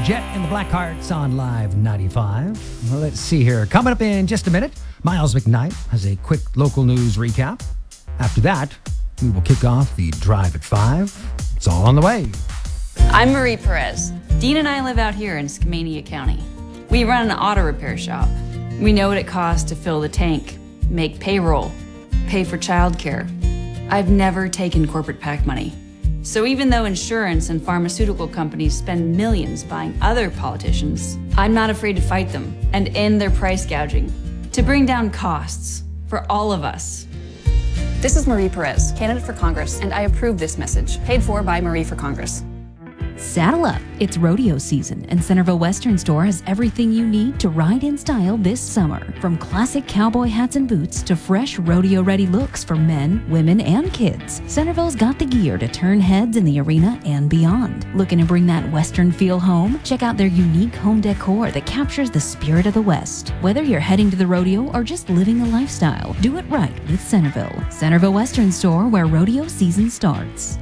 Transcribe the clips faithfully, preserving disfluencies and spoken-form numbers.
Jet and the Blackhearts on Live ninety-five. Well, let's see here. Coming up in just a minute, Miles McKnight has a quick local news recap. After that, we will kick off the Drive at five. It's all on the way. I'm Marie Perez. Dean and I live out here in Skamania County. We run an auto repair shop. We know what it costs to fill the tank, make payroll, pay for childcare. I've never taken corporate PAC money. So even though insurance and pharmaceutical companies spend millions buying other politicians, I'm not afraid to fight them and end their price gouging to bring down costs for all of us. This is Marie Perez, candidate for Congress, and I approve this message, paid for by Marie for Congress. Saddle up. It's rodeo season, and Centerville Western Store has everything you need to ride in style this summer. From classic cowboy hats and boots to fresh rodeo-ready looks for men, women, and kids, Centerville's got the gear to turn heads in the arena and beyond. Looking to bring that Western feel home? Check out their unique home decor that captures the spirit of the West. Whether you're heading to the rodeo or just living the lifestyle, do it right with Centerville. Centerville Western Store, where rodeo season starts.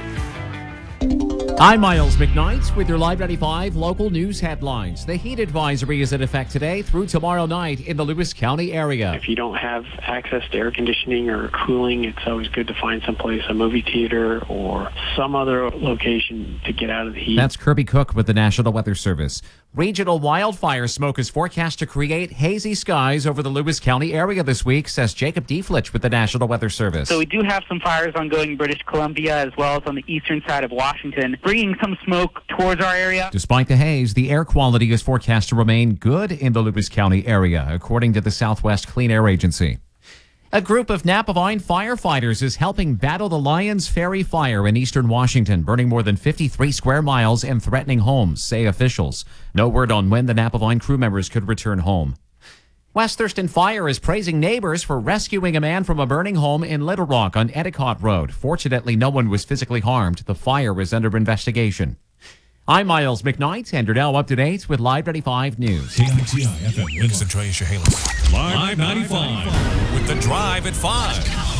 I'm Miles McKnight with your Live ninety-five local news headlines. The heat advisory is in effect today through tomorrow night in the Lewis County area. If you don't have access to air conditioning or cooling, it's always good to find someplace, a movie theater or some other location to get out of the heat. That's Kirby Cook with the National Weather Service. Regional wildfire smoke is forecast to create hazy skies over the Lewis County area this week, says Jacob Deflich with the National Weather Service. So we do have some fires ongoing in British Columbia as well as on the eastern side of Washington, bringing some smoke towards our area. Despite the haze, the air quality is forecast to remain good in the Lewis County area, according to the Southwest Clean Air Agency. A group of Napavine firefighters is helping battle the Lions Ferry fire in eastern Washington, burning more than fifty-three square miles and threatening homes, say officials. No word on when the Napavine crew members could return home. West Thurston Fire is praising neighbors for rescuing a man from a burning home in Little Rock on Endicott Road. Fortunately, no one was physically harmed. The fire is under investigation. I'm Miles McKnight, and you're now up to date with Live ninety-five News. K I T I F M Winston, Troy, Chehalis. Live ninety-five with the Drive at five.